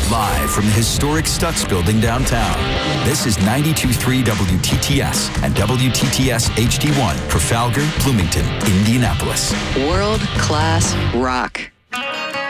Live from the historic Stutz Building downtown, this is 92.3 WTTS and WTTS HD1 Trafalgar, Bloomington, Indianapolis. World-class rock.